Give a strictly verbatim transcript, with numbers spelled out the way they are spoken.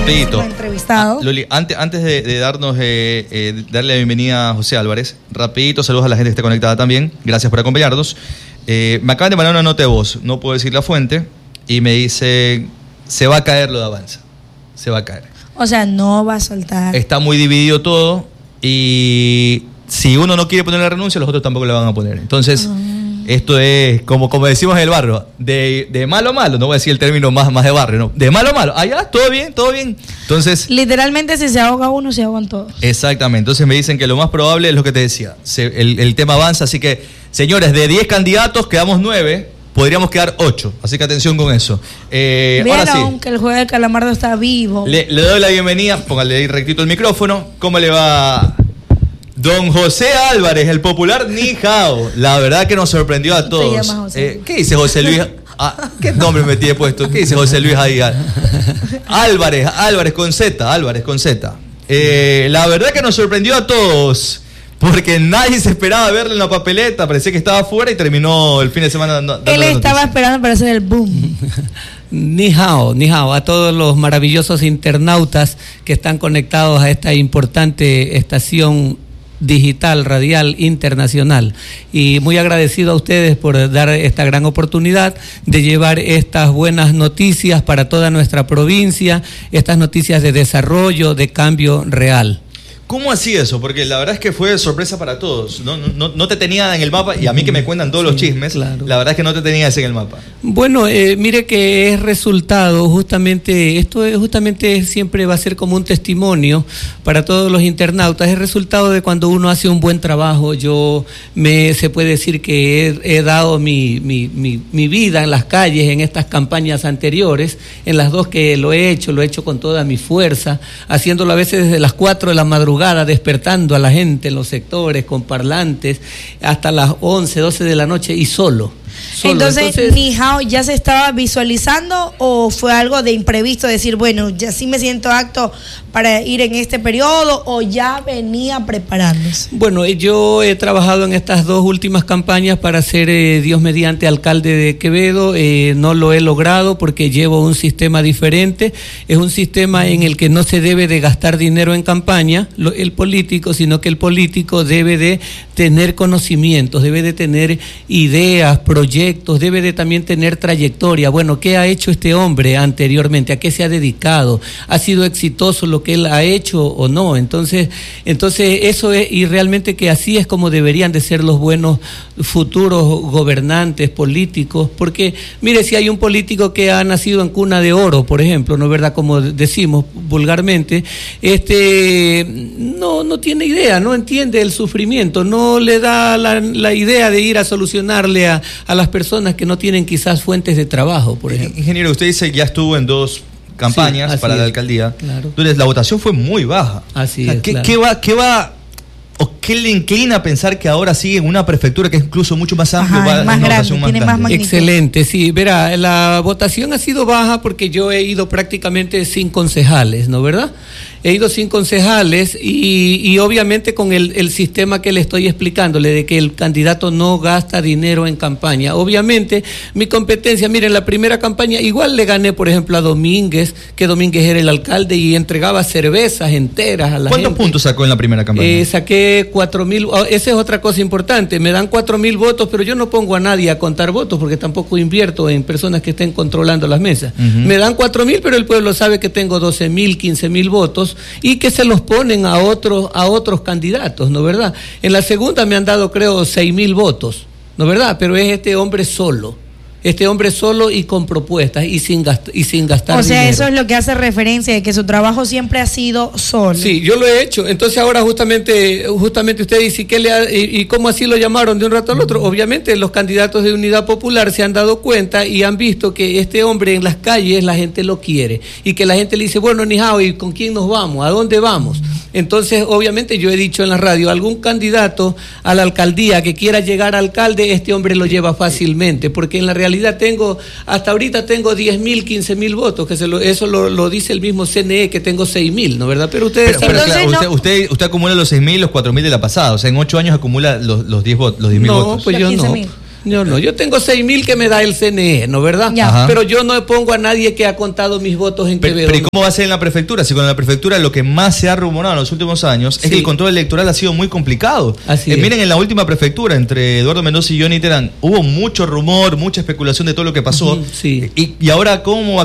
rapidito. Entrevistado. Ah, Loli, antes, antes de, de darnos, eh, eh, darle la bienvenida a José Álvarez, rapidito, saludos a la gente que está conectada también. Gracias por acompañarnos. Eh, me acaban de mandar una nota de voz, no puedo decir la fuente, y me dice, se va a caer lo de Avanza. Se va a caer. O sea, no va a soltar. Está muy dividido todo y si uno no quiere poner la renuncia, los otros tampoco la van a poner. Entonces, uh-huh. esto es, como, como decimos en el barrio, de, de malo a malo, no voy a decir el término más, más de barrio, no, de malo a malo, allá, todo bien, todo bien. Entonces, literalmente, si se ahoga uno, se ahogan todos. Exactamente, entonces me dicen que lo más probable es lo que te decía, se, el, el tema avanza, así que, señores, de diez candidatos quedamos nueve, podríamos quedar ocho, así que atención con eso. Eh, Vieron ahora sí, que el juego de Calamardo está vivo. Le, le doy la bienvenida, póngale ahí rectito el micrófono. ¿Cómo le va don José Álvarez, el popular Ni Hao? La verdad que nos sorprendió a todos. Eh, ¿Qué dice José Luis? Ah, ¿qué nombre me tiene puesto? ¿Qué dice José Luis ahí? Álvarez, Álvarez con Z, Álvarez con Z. Eh, la verdad que nos sorprendió a todos. Porque nadie se esperaba verle en la papeleta, parecía que estaba afuera y terminó el fin de semana dando Él estaba esperando para hacer el boom. Ni hao, ni hao, a todos los maravillosos internautas que están conectados a esta importante estación digital, radial, internacional. Y muy agradecido a ustedes por dar esta gran oportunidad de llevar estas buenas noticias para toda nuestra provincia, estas noticias de desarrollo, de cambio real. ¿Cómo así eso? Porque la verdad es que fue sorpresa para todos. No, no, no te tenía en el mapa, y a mí que me cuentan todos sí, los chismes, claro. La verdad es que no te tenía ese en el mapa. Bueno, eh, mire que es resultado, justamente, esto es, justamente siempre va a ser como un testimonio para todos los internautas, es resultado de cuando uno hace un buen trabajo. Yo me se puede decir que he, he dado mi, mi, mi, mi vida en las calles en estas campañas anteriores, en las dos que lo he hecho, lo he hecho con toda mi fuerza, haciéndolo a veces desde las cuatro de la madrugada, despertando a la gente en los sectores con parlantes hasta las once, doce de la noche y solo. Solo. Entonces, Entonces, Ni Hao ya se estaba visualizando o fue algo de imprevisto, decir, bueno, ya sí me siento apto para ir en este periodo, o ya venía preparándose. Bueno, yo he trabajado en estas dos últimas campañas para ser eh, Dios mediante alcalde de Quevedo. Eh, no lo he logrado porque llevo un sistema diferente. Es un sistema en el que no se debe de gastar dinero en campaña, lo, el político, sino que el político debe de tener conocimientos, debe de tener ideas, proyectos, debe de también tener trayectoria. Bueno, ¿qué ha hecho este hombre anteriormente? ¿A qué se ha dedicado? ¿Ha sido exitoso lo que él ha hecho o no? Entonces, entonces eso es, y realmente que así es como deberían de ser los buenos futuros gobernantes políticos, porque mire, si hay un político que ha nacido en cuna de oro, por ejemplo, ¿no es verdad? Como decimos vulgarmente, este no, no tiene idea, no entiende el sufrimiento, no le da la, la idea de ir a solucionarle a, a las personas que no tienen quizás fuentes de trabajo, por ejemplo. Ingeniero, usted dice que ya estuvo en dos campañas sí, para es. la alcaldía. Claro. Entonces, la votación fue muy baja. Así o sea, es, ¿qué, claro. ¿qué va, qué va, o qué le inclina a pensar que ahora sigue en una prefectura que es incluso mucho más amplia? Ajá, va más una grande, votación más tiene grande? más magnitud. Excelente, sí. Verá, la votación ha sido baja porque yo he ido prácticamente sin concejales, ¿no verdad? He ido sin concejales y, y obviamente con el, el sistema que le estoy explicándole de que el candidato no gasta dinero en campaña. Obviamente mi competencia, miren, la primera campaña igual le gané, por ejemplo, a Domínguez, que Domínguez era el alcalde y entregaba cervezas enteras a la ¿Cuántos gente. puntos sacó en la primera campaña? Eh, saqué cuatro mil, esa es otra cosa importante, me dan cuatro mil votos, pero yo no pongo a nadie a contar votos porque tampoco invierto en personas que estén controlando las mesas. Uh-huh. Me dan cuatro mil, pero el pueblo sabe que tengo doce mil, quince mil votos y que se los ponen a otros a otros candidatos, ¿no verdad? En la segunda me han dado, creo, seis mil votos, ¿no verdad? Pero es este hombre solo. Este hombre solo y con propuestas y sin, gast y sin gastar dinero. O sea, dinero. Eso es lo que hace referencia de que su trabajo siempre ha sido solo. Sí, yo lo he hecho. Entonces ahora justamente justamente usted dice, ¿qué le ha, y, y cómo así lo llamaron de un rato al otro? Obviamente los candidatos de Unidad Popular se han dado cuenta y han visto que este hombre en las calles la gente lo quiere y que la gente le dice, bueno, Ni Hao, ¿y con quién nos vamos? ¿A dónde vamos? Entonces, obviamente yo he dicho en la radio, algún candidato a la alcaldía que quiera llegar a alcalde, este hombre lo lleva fácilmente, porque en la realidad tengo, hasta ahorita tengo diez mil, quince mil votos, que se lo, eso lo, lo dice el mismo C N E, que tengo seis mil, ¿no verdad? Pero ustedes pero, pero, saben, claro, usted, usted, usted acumula los seis mil, los cuatro mil de la pasada, o sea, en ocho años acumula los, los diez votos, los diez mil no, votos. Pues yo no. Yo no, yo tengo seis mil que me da el C N E, ¿no verdad? Ajá. Pero yo no pongo a nadie que ha contado mis votos en pero, Quevedo. Pero ¿y cómo va a ser en la prefectura? Si con la prefectura lo que más se ha rumorado en los últimos años sí. es que el control electoral ha sido muy complicado. Así eh, es. Miren, en la última prefectura, entre Eduardo Mendoza y Johnny Terán, hubo mucho rumor, mucha especulación de todo lo que pasó. Uh-huh, sí. y, y ahora, ¿cómo va